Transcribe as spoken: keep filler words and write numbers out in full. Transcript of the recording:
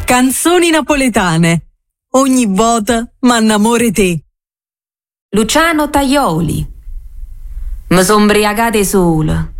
Canzoni napoletane. Ogni volta m'annamore te. Luciano Tajoli. Mi son briagate sola.